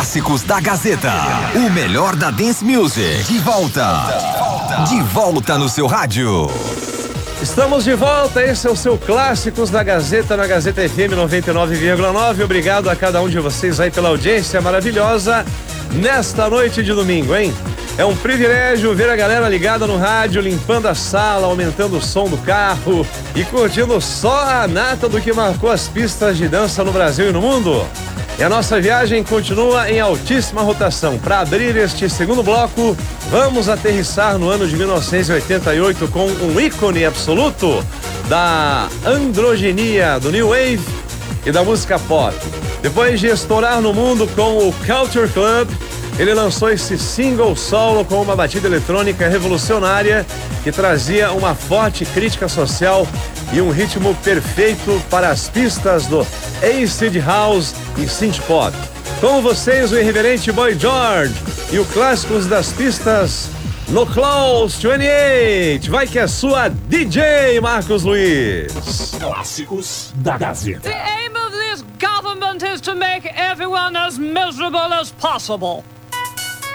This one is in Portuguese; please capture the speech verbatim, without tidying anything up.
Clássicos da Gazeta. O melhor da Dance Music. De volta. De volta no seu rádio. Estamos de volta, esse é o seu Clássicos da Gazeta, na Gazeta F M noventa e nove vírgula nove. Obrigado a cada um de vocês aí pela audiência maravilhosa nesta noite de domingo, hein? É um privilégio ver a galera ligada no rádio, limpando a sala, aumentando o som do carro e curtindo só a nata do que marcou as pistas de dança no Brasil e no mundo. E a nossa viagem continua em altíssima rotação. Para abrir este segundo bloco, vamos aterrissar no ano de mil novecentos e oitenta e oito com um ícone absoluto da androgenia, do New Wave e da música pop. Depois de estourar no mundo com o Culture Club, ele lançou esse single solo com uma batida eletrônica revolucionária que trazia uma forte crítica social e um ritmo perfeito para as pistas do acid house e synth pop. Com vocês, o irreverente Boy George e o Clássicos das Pistas no Close vinte e oito. Vai que é sua D J, Marcos Luiz. Clássicos da Gazeta. The aim of this government is to make everyone as miserable as possible.